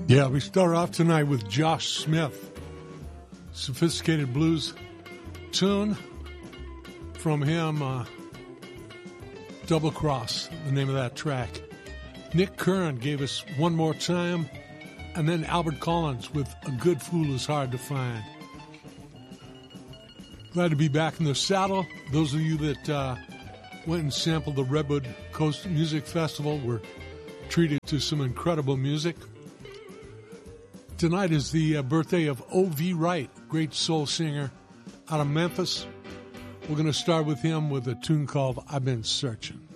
Yeah, we start off tonight with Josh Smith. Sophisticated blues tune from him, Double Cross, the name of that track. Nick Curran gave us One More Time, and then Albert Collins with A Good Fool Is Hard to Find. Glad to be back in the saddle. Those of you that went and sampled the Redwood Coast Music Festival were treated to some incredible music. Tonight is the birthday of O.V. Wright, great soul singer out of Memphis. We're going to start with him with a tune called I've Been Searching.